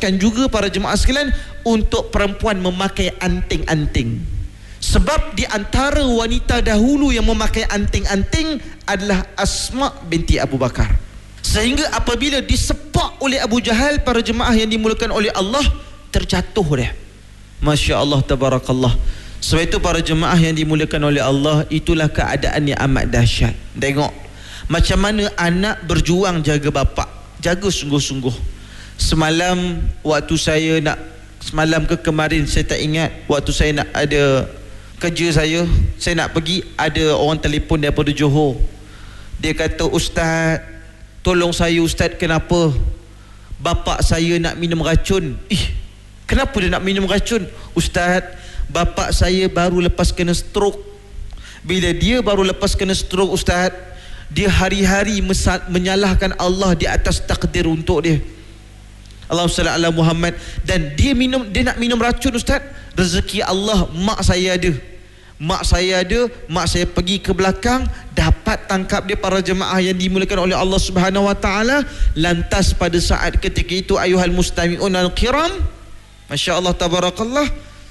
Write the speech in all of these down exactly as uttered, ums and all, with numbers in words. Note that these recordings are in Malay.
disunatkan juga para jemaah sekalian untuk perempuan memakai anting-anting. Sebab di antara wanita dahulu yang memakai anting-anting adalah Asma binti Abu Bakar. Sehingga apabila disepak oleh Abu Jahal, para jemaah yang dimulakan oleh Allah, terjatuh dia. Masya Allah, tabarakallah. Sebab itu para jemaah yang dimuliakan oleh Allah, itulah keadaan yang amat dahsyat. Tengok macam mana anak berjuang jaga bapa, jaga sungguh-sungguh. Semalam waktu saya nak, semalam ke kemarin saya tak ingat, waktu saya nak ada kerja saya, saya nak pergi, ada orang telefon daripada Johor. Dia kata, "Ustaz, tolong saya Ustaz, kenapa bapa saya nak minum racun?" Ih, kenapa dia nak minum racun? "Ustaz, bapa saya baru lepas kena stroke." Bila dia baru lepas kena stroke, Ustaz, dia hari-hari menyalahkan Allah di atas takdir untuk dia. Allahumma salli ala Muhammad. Dan dia minum, dia nak minum racun, Ustaz. Rezeki Allah, mak saya ada. Mak saya ada, mak saya pergi ke belakang, dapat tangkap dia, para jemaah yang dimuliakan oleh Allah Subhanahu wa taala. Lantas pada saat ketika itu, ayuhal mustami'un al-kiram, Masya Allah, tabarakallah,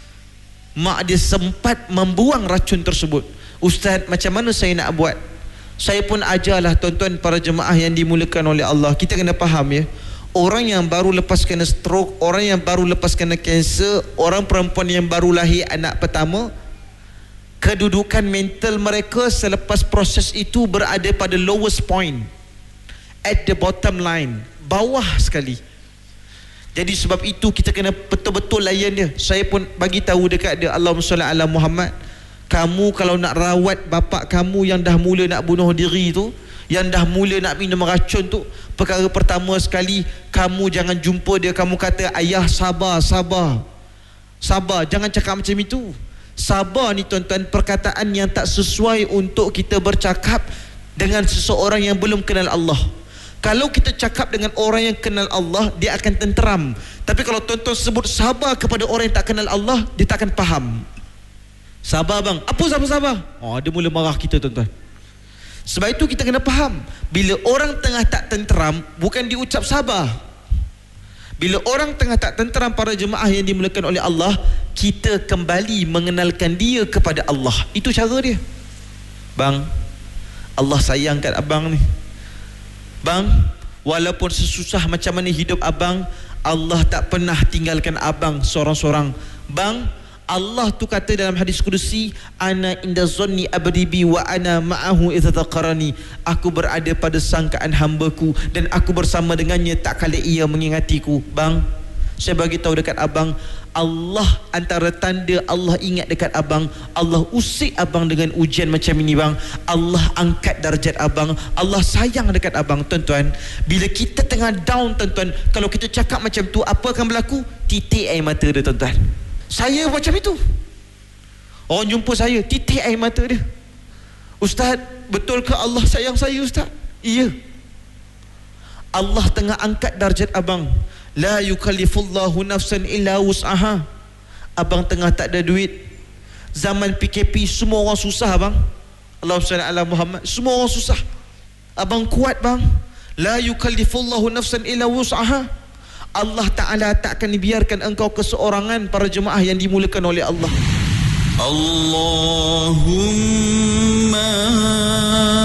mak dia sempat membuang racun tersebut. "Ustaz, macam mana saya nak buat?" Saya pun ajarlah tuan-tuan para jemaah yang dimuliakan oleh Allah. Kita kena faham ya, orang yang baru lepas kena stroke, orang yang baru lepas kena kanser, orang perempuan yang baru lahir anak pertama, kedudukan mental mereka selepas proses itu berada pada lowest point, at the bottom line, bawah sekali. Jadi sebab itu kita kena betul-betul layan dia. Saya pun bagi tahu dekat dia, Allahumma shalli ala Muhammad, kamu kalau nak rawat bapa kamu yang dah mula nak bunuh diri tu, yang dah mula nak minum racun tu, perkara pertama sekali, kamu jangan jumpa dia, kamu kata, "Ayah, sabar, sabar, sabar." Jangan cakap macam itu. Sabar ni tuan-tuan, perkataan yang tak sesuai untuk kita bercakap dengan seseorang yang belum kenal Allah. Kalau kita cakap dengan orang yang kenal Allah, dia akan tenteram. Tapi kalau tuan-tuan sebut sabar kepada orang yang tak kenal Allah, dia tak akan faham. "Sabar bang." "Apa sabar-sabar?" Oh, dia mula marah kita, tuan-tuan. Sebab itu kita kena faham, bila orang tengah tak tenteram, bukan diucap sabar. Bila orang tengah tak tenteram, para jemaah yang dimuliakan oleh Allah, kita kembali mengenalkan dia kepada Allah. Itu cara dia. "Bang, Allah sayang kat abang ni. Bang, walaupun sesusah macam mana hidup abang, Allah tak pernah tinggalkan abang seorang-seorang. Bang, Allah tu kata dalam hadis kudusi, ana inda zanni abdi bi wa ana ma'ahu idza taqarani." Aku berada pada sangkaan hambaku dan aku bersama dengannya tak kala ia mengingatiku. Bang, saya bagi tahu dekat abang, Allah, antara tanda Allah ingat dekat abang, Allah usik abang dengan ujian macam ini bang. Allah angkat darjat abang, Allah sayang dekat abang. Tuan-tuan, bila kita tengah down, tuan-tuan, kalau kita cakap macam tu, apa akan berlaku? Titik air mata dia, tuan-tuan. Saya macam itu. Orang jumpa saya, titik air mata dia. "Ustaz, betul ke Allah sayang saya, Ustaz?" "Iya." Allah tengah angkat darjat abang. La yukallifullahu nafsan illa wus'aha. Abang tengah tak ada duit. Zaman P K P, semua orang susah bang. Allahumma shalli ala Muhammad. Semua orang susah. Abang kuat bang. La yukallifullahu nafsan illa wus'aha. Allah Ta'ala tak akan dibiarkan engkau keseorangan, para jemaah yang dimuliakan oleh Allah. Allahumma